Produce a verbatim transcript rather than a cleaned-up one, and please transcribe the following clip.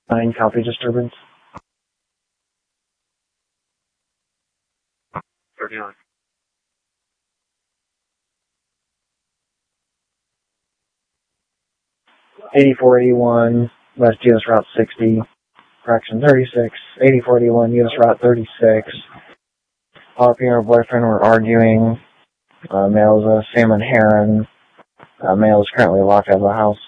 Nine, copy disturbance. thirty-nine. eighty-four eighty-one, West U S Route sixty, correction thirty-six, eighty-four eighty-one, U S Route thirty-six. R P and her boyfriend were arguing. Uh, male's uh, Salmon Heron. Uh, male is currently locked out of the house.